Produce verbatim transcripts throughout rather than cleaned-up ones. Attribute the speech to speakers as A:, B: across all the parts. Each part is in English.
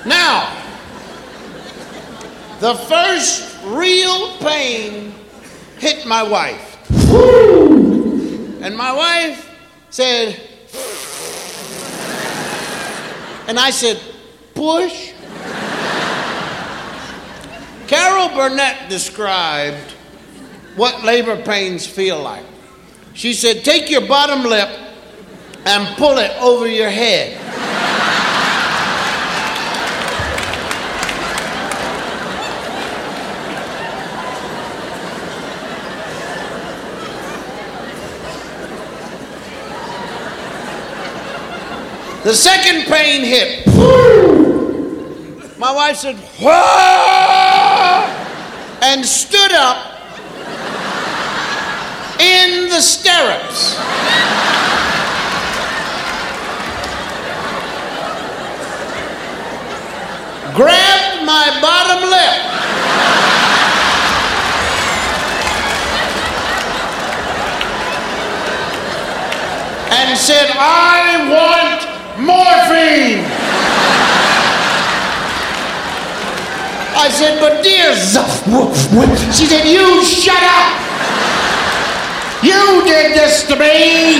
A: Now, the first real pain hit my wife. And my wife said, and I said, push. Carol Burnett described what labor pains feel like. She said, take your bottom lip and pull it over your head. The second pain hit. My wife said, whoa, and stood up in the stirrups. Grabbed my bottom lip. And said, I want morphine. I said, but dear, she said, you shut up. You did this to me.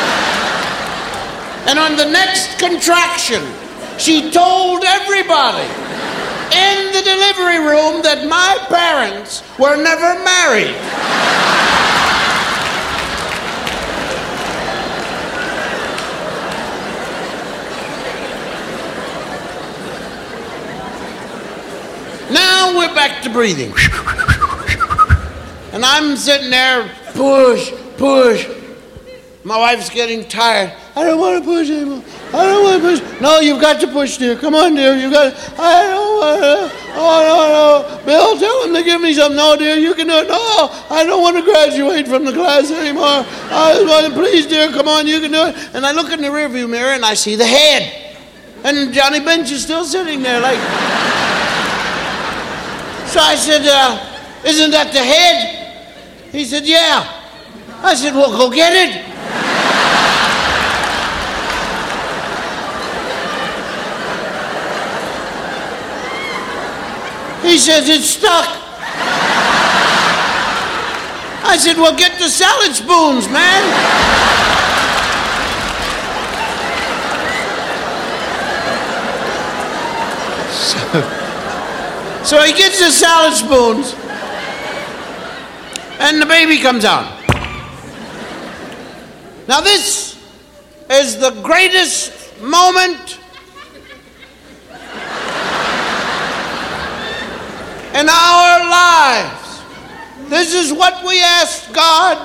A: And on the next contraction, she told everybody in the delivery room that my parents were never married. Now we're back to breathing. And I'm sitting there, push, push. My wife's getting tired. I don't want to push anymore. I don't want to push. No, you've got to push, dear. Come on, dear. You've got to. I don't want to. Oh, no, no. Bill, tell him to give me some. No, dear, you can do it. No, I don't want to graduate from the class anymore. I want to, please, dear, come on, you can do it. And I look in the rearview mirror and I see the head. And Johnny Bench is still sitting there like... So I said, uh, isn't that the head? He said, yeah. I said, well, go get it. He says, it's stuck. I said, well, get the salad spoons, man. So... So he gets the salad spoons, and the baby comes out. Now this is the greatest moment in our lives. This is what we asked God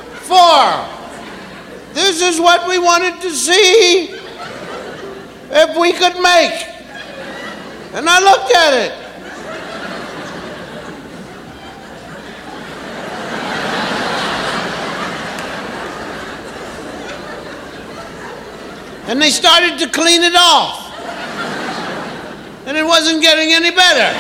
A: for. This is what we wanted to see if we could make. And I looked at it. And they started to clean it off. And it wasn't getting any better.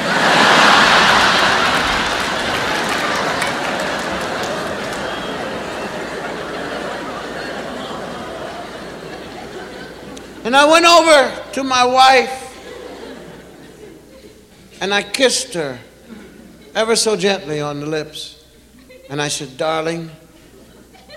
A: And I went over to my wife and I kissed her ever so gently on the lips. And I said, darling,